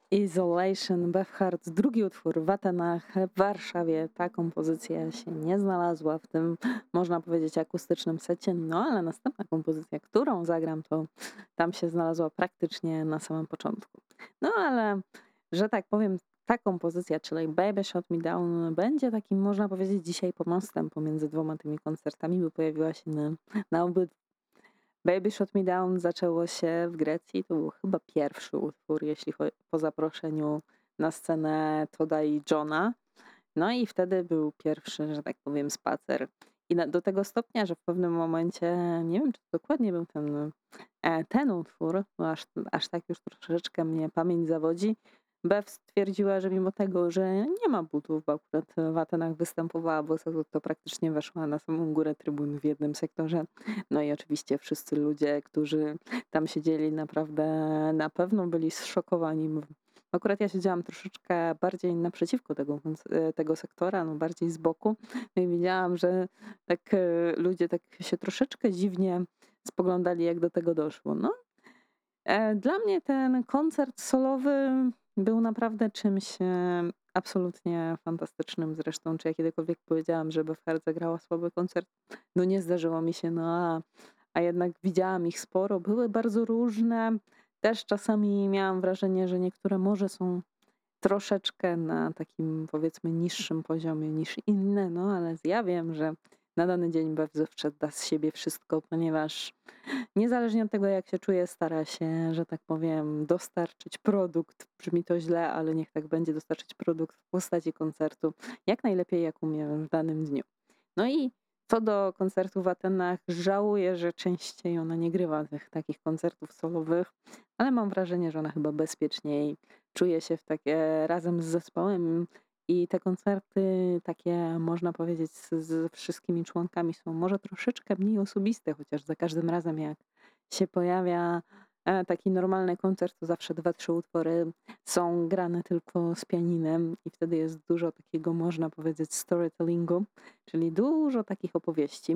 Isolation, Befhard, drugi utwór w Atenach, w Warszawie. Ta kompozycja się nie znalazła w tym, można powiedzieć, akustycznym secie, no ale następna kompozycja, którą zagram, to tam się znalazła praktycznie na samym początku. No ale, że tak powiem, ta kompozycja, czyli Baby Shut Me Down, będzie takim, można powiedzieć, dzisiaj pomostem pomiędzy dwoma tymi koncertami, bo pojawiła się na obydwu. Baby Shut Me Down zaczęło się w Grecji. To był chyba pierwszy utwór, jeśli chodzi po zaproszeniu na scenę Toda i Johna. No i wtedy był pierwszy, że tak powiem, spacer. I do tego stopnia, że w pewnym momencie, nie wiem czy to dokładnie był ten utwór, bo aż tak już troszeczkę mnie pamięć zawodzi. Bev stwierdziła, że mimo tego, że nie ma butów, bo akurat w Atenach występowała boso, to praktycznie weszła na samą górę trybun w jednym sektorze. No i oczywiście wszyscy ludzie, którzy tam siedzieli, naprawdę na pewno byli zszokowani. Akurat ja siedziałam troszeczkę bardziej naprzeciwko tego sektora, no bardziej z boku. No i widziałam, że tak ludzie tak się troszeczkę dziwnie spoglądali, jak do tego doszło. No, dla mnie ten koncert solowy był naprawdę czymś absolutnie fantastycznym. Zresztą, czy ja kiedykolwiek powiedziałam, że Befhard zagrała słaby koncert? No nie zdarzyło mi się, no a jednak widziałam ich sporo. Były bardzo różne. Też czasami miałam wrażenie, że niektóre może są troszeczkę na takim, powiedzmy, niższym poziomie niż inne, no ale ja wiem, że na dany dzień Bev zawsze da z siebie wszystko, ponieważ niezależnie od tego, jak się czuje, stara się, że tak powiem, dostarczyć produkt. Brzmi to źle, ale niech tak będzie, dostarczyć produkt w postaci koncertu jak najlepiej, jak umie w danym dniu. No i co do koncertów w Atenach, żałuję, że częściej ona nie grywa tych takich koncertów solowych, ale mam wrażenie, że ona chyba bezpieczniej czuje się w takie razem z zespołem i te koncerty takie, można powiedzieć, z wszystkimi członkami są może troszeczkę mniej osobiste, chociaż za każdym razem jak się pojawia taki normalny koncert, to zawsze 2-3 utwory są grane tylko z pianinem i wtedy jest dużo takiego, można powiedzieć, storytellingu, czyli dużo takich opowieści.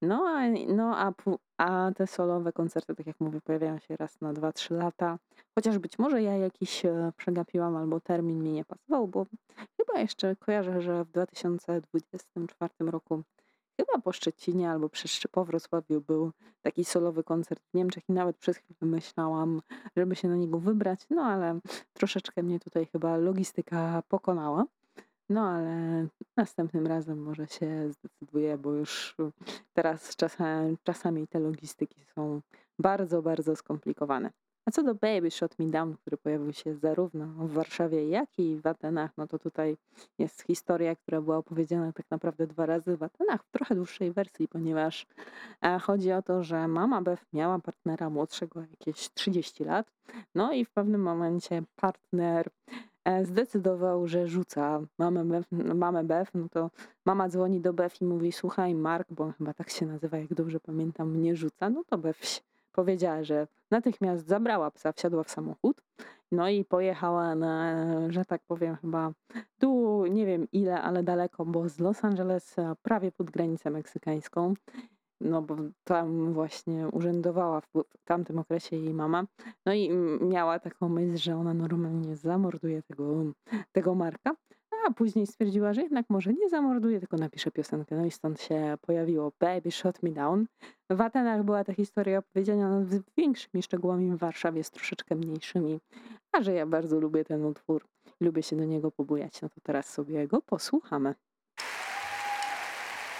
No a te solowe koncerty, tak jak mówię, pojawiają się raz na 2-3 lata. Chociaż być może ja jakiś przegapiłam albo termin mi nie pasował, bo chyba jeszcze kojarzę, że w 2024 roku, chyba po Szczecinie albo po Wrocławiu był taki solowy koncert w Niemczech i nawet przez chwilę myślałam, żeby się na niego wybrać, no ale troszeczkę mnie tutaj chyba logistyka pokonała. No ale następnym razem może się zdecyduję, bo już teraz czasami te logistyki są bardzo, bardzo skomplikowane. A co do Baby Shut Me Down, który pojawił się zarówno w Warszawie, jak i w Atenach, no to tutaj jest historia, która była opowiedziana tak naprawdę 2 razy w Atenach w trochę dłuższej wersji, ponieważ chodzi o to, że mama Bev miała partnera młodszego jakieś 30 lat, no i w pewnym momencie partner zdecydował, że rzuca mamę Bev, no to mama dzwoni do Bev i mówi: słuchaj, Mark, bo on chyba tak się nazywa, jak dobrze pamiętam, mnie rzuca. No to Bev powiedziała, że natychmiast zabrała psa, wsiadła w samochód, no i pojechała na, że tak powiem, chyba tu nie wiem ile, ale daleko, bo z Los Angeles prawie pod granicę meksykańską. No bo tam właśnie urzędowała w tamtym okresie jej mama. No i miała taką myśl, że ona normalnie zamorduje tego Marka, a później stwierdziła, że jednak może nie zamorduje, tylko napisze piosenkę. No i stąd się pojawiło Baby Shut Me Down. W Atenach była ta historia opowiedziana z większymi szczegółami, w Warszawie z troszeczkę mniejszymi. A że ja bardzo lubię ten utwór, lubię się do niego pobujać, no to teraz sobie go posłuchamy.